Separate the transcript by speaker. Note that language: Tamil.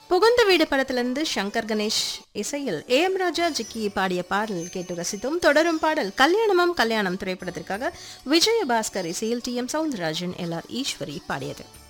Speaker 1: புகுந்த வீடு படத்திலிருந்து சங்கர் கணேஷ் இசையில் ஏஎம் ராஜா ஜிக்கி பாடிய பாடல் கேட்டு ரசித்தோம். தொடரும் பாடல் கல்யாணமும் கல்யாணம் திரைப்படத்திற்காக விஜயபாஸ்கர் இசையில் D M Soundararajan L R Eswari பாடியது.